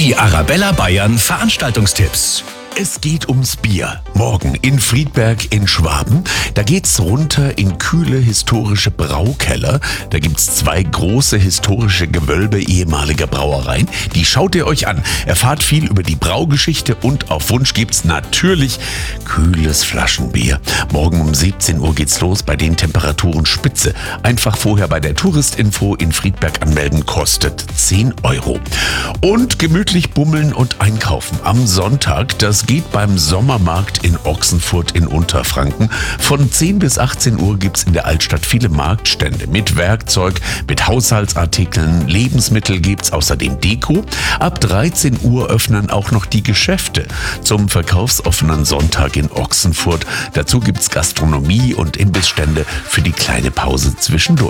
Die Arabella Bayern Veranstaltungstipps. Es geht ums Bier. Morgen in Friedberg in Schwaben. Da geht's runter in kühle historische Braukeller. Da gibt's 2 große historische Gewölbe ehemaliger Brauereien. Die schaut ihr euch an. Erfahrt viel über die Braugeschichte und auf Wunsch gibt's natürlich kühles Flaschenbier. Morgen um 17 Uhr geht's los, bei den Temperaturen spitze. Einfach vorher bei der Touristinfo in Friedberg anmelden, kostet 10 €. Und gemütlich bummeln und einkaufen am Sonntag. Das geht beim Sommermarkt in Ochsenfurt in Unterfranken. Von 10 bis 18 Uhr gibt's in der Altstadt viele Marktstände mit Werkzeug, mit Haushaltsartikeln, Lebensmittel gibt's außerdem Deko. Ab 13 Uhr öffnen auch noch die Geschäfte zum verkaufsoffenen Sonntag in Ochsenfurt. Dazu gibt's Gastronomie und Imbissstände für die kleine Pause zwischendurch.